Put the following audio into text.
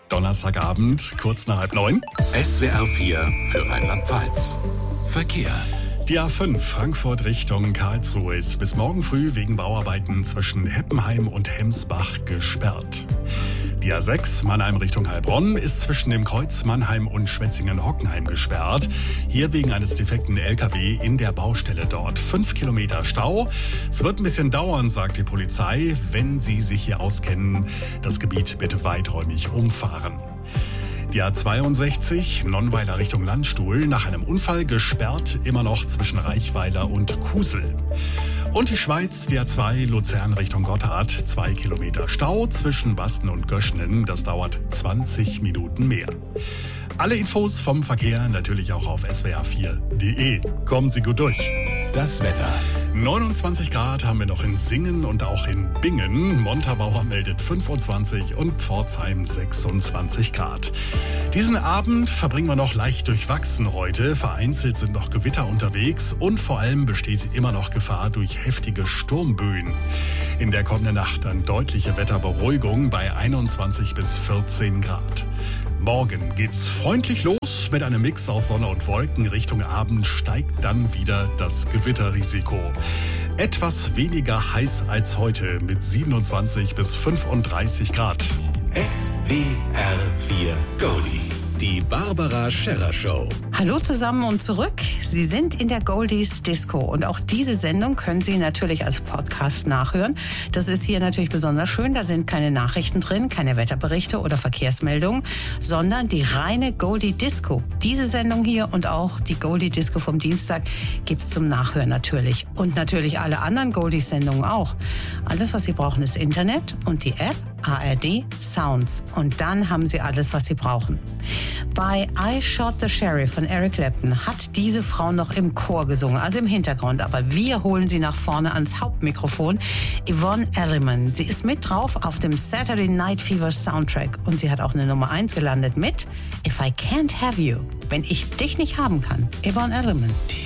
Donnerstagabend, kurz nach 8:30. SWR 4 für Rheinland-Pfalz. Verkehr. Die A5 Frankfurt Richtung Karlsruhe ist bis morgen früh wegen Bauarbeiten zwischen Heppenheim und Hemsbach gesperrt. Die A6 Mannheim Richtung Heilbronn ist zwischen dem Kreuz Mannheim und Schwetzingen-Hockenheim gesperrt. Hier wegen eines defekten LKW in der Baustelle dort. 5 Kilometer Stau. Es wird ein bisschen dauern, sagt die Polizei. Wenn Sie sich hier auskennen, das Gebiet bitte weiträumig umfahren. Die A62 Nonnweiler Richtung Landstuhl nach einem Unfall gesperrt, immer noch zwischen Reichweiler und Kusel. Und die Schweiz, die A2 Luzern Richtung Gotthard, 2 Kilometer Stau zwischen Basten und Göschnen. Das dauert 20 Minuten mehr. Alle Infos vom Verkehr natürlich auch auf swr4.de. Kommen Sie gut durch. Das Wetter. 29 Grad haben wir noch in Singen und auch in Bingen. Montabaur meldet 25 und Pforzheim 26 Grad. Diesen Abend verbringen wir noch leicht durchwachsen heute. Vereinzelt sind noch Gewitter unterwegs und vor allem besteht immer noch Gefahr durch heftige Sturmböen. In der kommenden Nacht dann deutliche Wetterberuhigung bei 21 bis 14 Grad. Morgen geht's freundlich los mit einem Mix aus Sonne und Wolken. Richtung Abend steigt dann wieder das Gewitterrisiko. Etwas weniger heiß als heute mit 27 bis 35 Grad. SWR 4 Goldies. Die Barbara Scherrer Show. Hallo zusammen und zurück. Sie sind in der Goldies Disco und auch diese Sendung können Sie natürlich als Podcast nachhören. Das ist hier natürlich besonders schön. Da sind keine Nachrichten drin, keine Wetterberichte oder Verkehrsmeldungen, sondern die reine Goldie Disco. Diese Sendung hier und auch die Goldie Disco vom Dienstag gibt's zum Nachhören natürlich. Und natürlich alle anderen Goldies-Sendungen auch. Alles, was Sie brauchen, ist Internet und die App ARD Sounds. Und dann haben Sie alles, was Sie brauchen. Bei I Shot the Sheriff von Eric Clapton hat diese Frau noch im Chor gesungen, also im Hintergrund. Aber wir holen sie nach vorne ans Hauptmikrofon. Yvonne Elliman. Sie ist mit drauf auf dem Saturday Night Fever Soundtrack. Und sie hat auch eine Nummer 1 gelandet mit If I Can't Have You. Wenn ich dich nicht haben kann. Yvonne Elliman.